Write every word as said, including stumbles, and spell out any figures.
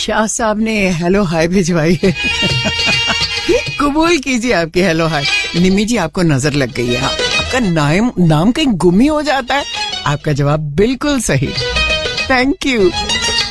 शाह साहब ने hello hi भिजवाई है। कबूल कीजिए आपकी हेलो हाय। निमी जी आपको नजर लग गई है, आपका नाम नाम कहीं गुम ही हो जाता है। आपका जवाब बिल्कुल सही। Thank you.